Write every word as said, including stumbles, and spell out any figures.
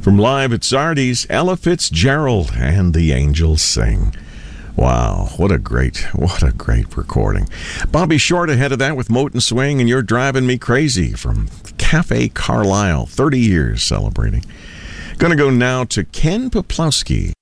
From Live at Sardi's, Ella Fitzgerald and the Angels Sing. Wow, what a great, what a great recording. Bobby Short ahead of that with Moat and Swing and You're Driving Me Crazy from Cafe Carlisle, thirty years celebrating. Going to go now to Ken Poplowski